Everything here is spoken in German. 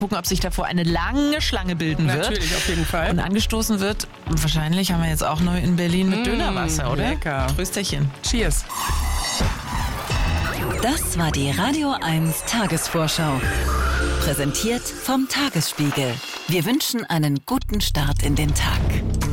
Gucken, ob sich davor eine lange Schlange bilden wird. Natürlich, auf jeden Fall. Und angestoßen wird, wahrscheinlich haben wir jetzt auch neu in Berlin mit Dönerwasser, oder? Lecker. Prösterchen. Cheers. Das war die Radio 1 Tagesvorschau. Präsentiert vom Tagesspiegel. Wir wünschen einen guten Start in den Tag.